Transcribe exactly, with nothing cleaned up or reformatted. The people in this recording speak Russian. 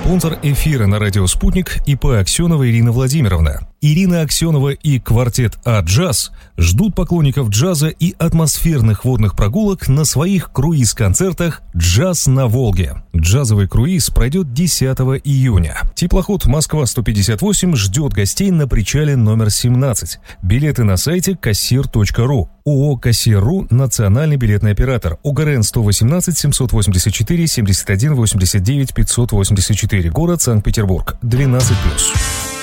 Спонсор эфира на радио «Спутник» ИП Аксенова Ирина Владимировна. Ирина Аксенова и квартет А-Джаз ждут поклонников джаза и атмосферных водных прогулок на своих круиз-концертах «Джаз на Волге». Джазовый круиз пройдет десятого июня. Теплоход «Москва сто пятьдесят восемь» ждет гостей на причале номер семнадцать. Билеты на сайте кассир точка ру. ООО «Кассир.ру» – национальный билетный оператор. ОГРН сто восемнадцать семьсот восемьдесят четыре семьдесят один восемьдесят девять пятьсот восемьдесят четыре. Город Санкт-Петербург. двенадцать плюс.